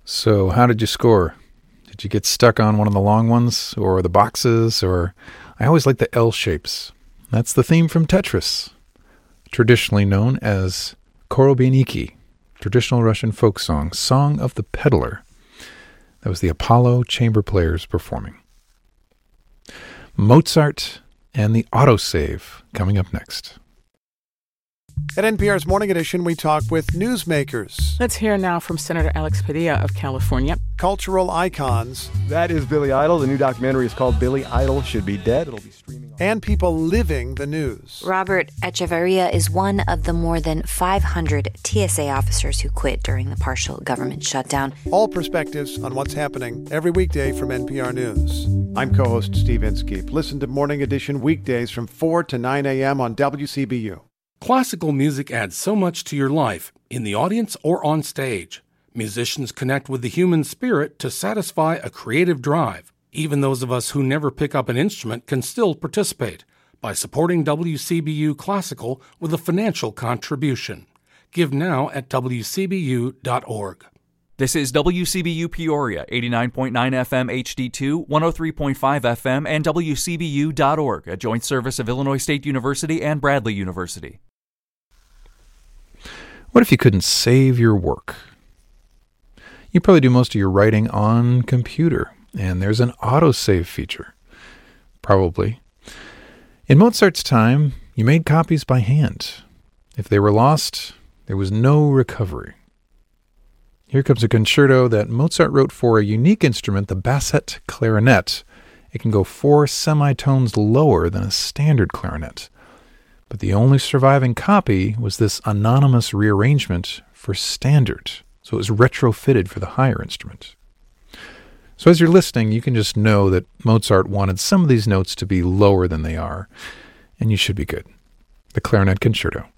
So how did you score? Did you get stuck on one of the long ones or the boxes? Or I always like the L shapes. That's the theme from Tetris, traditionally known as Korobeniki, traditional Russian folk song, Song of the Peddler. That was the Apollo chamber players performing. Mozart and the autosave coming up next. At NPR's Morning Edition, we talk with newsmakers. Let's hear now from Senator Alex Padilla of California. Cultural icons. That is Billy Idol. The new documentary is called Billy Idol Should Be Dead. It'll be streaming on. And people living the news. Robert Echeverria is one of the more than 500 TSA officers who quit during the partial government shutdown. All perspectives on what's happening every weekday from NPR News. I'm co-host Steve Inskeep. Listen to Morning Edition weekdays from 4 to 9 a.m. on WCBU. Classical music adds so much to your life, in the audience or on stage. Musicians connect with the human spirit to satisfy a creative drive. Even those of us who never pick up an instrument can still participate by supporting WCBU Classical with a financial contribution. Give now at WCBU.org. This is WCBU Peoria, 89.9 FM HD2, 103.5 FM, and WCBU.org, a joint service of Illinois State University and Bradley University. What if you couldn't save your work? You probably do most of your writing on computer, and there's an autosave feature. Probably. In Mozart's time, you made copies by hand. If they were lost, there was no recovery. Here comes a concerto that Mozart wrote for a unique instrument, the bassette clarinet. It can go 4 semitones lower than a standard clarinet. But the only surviving copy was this anonymous rearrangement for standard, so it was retrofitted for the higher instrument. So as you're listening, you can just know that Mozart wanted some of these notes to be lower than they are, and you should be good. The Clarinet Concerto.